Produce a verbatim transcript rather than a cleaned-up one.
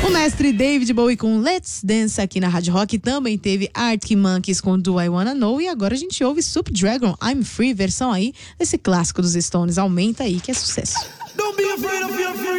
O mestre David Bowie com Let's Dance aqui na Rádio Rock. Também teve Arctic Monkeys com Do I Wanna Know. E agora a gente ouve Soup Dragon, I'm Free, versão aí desse clássico dos Stones. Aumenta aí que é sucesso.